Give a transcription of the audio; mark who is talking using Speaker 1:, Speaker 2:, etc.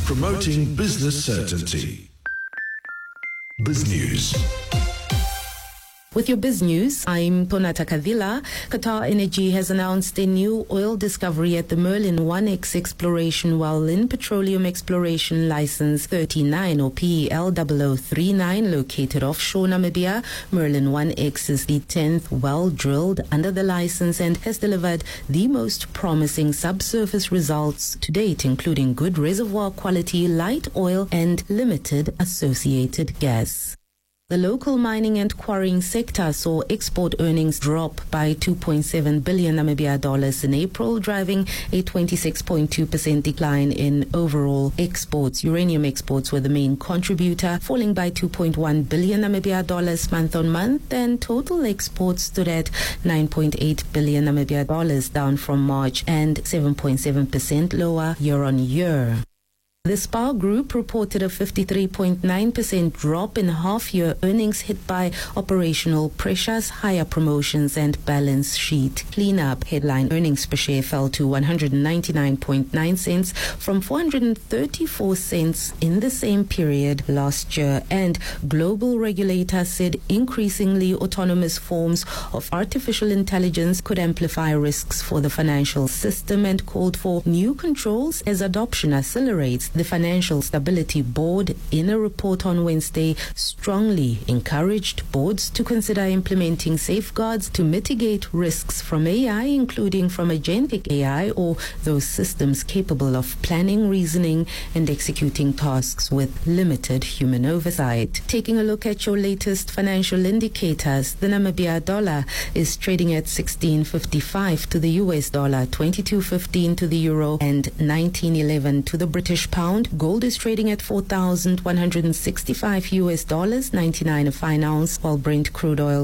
Speaker 1: promoting business certainty. BizNews.
Speaker 2: With your BizNews, I'm Tonata Kadila. Qatar Energy has announced a new oil discovery at the Merlin 1X exploration while in Petroleum Exploration License 39 or PEL 0039 located offshore Namibia. Merlin 1X is the 10th well drilled under the license and has delivered the most promising subsurface results to date, including good reservoir quality, light oil and limited associated gas. The local mining and quarrying sector saw export earnings drop by 2.7 billion Namibia dollars in April, driving a 26.2% decline in overall exports. Uranium exports were the main contributor, falling by 2.1 billion Namibia dollars month on month, and total exports stood at 9.8 billion Namibia dollars, down from March and 7.7% lower year on year. The SPAR Group reported a 53.9% drop in half-year earnings hit by operational pressures, higher promotions and balance sheet cleanup. Headline earnings per share fell to 199.9 cents from 434 cents in the same period last year, and global regulators said increasingly autonomous forms of artificial intelligence could amplify risks for the financial system and called for new controls as adoption accelerates. The Financial Stability Board, in a report on Wednesday, strongly encouraged boards to consider implementing safeguards to mitigate risks from AI, including from agentic AI or those systems capable of planning, reasoning, and executing tasks with limited human oversight. Taking a look at your latest financial indicators, the Namibia dollar is trading at 16.55 to the US dollar, 22.15 to the euro, and 19.11 to the British pound. Gold is trading at 4,165 US dollars, 99 a fine ounce, while Brent crude oil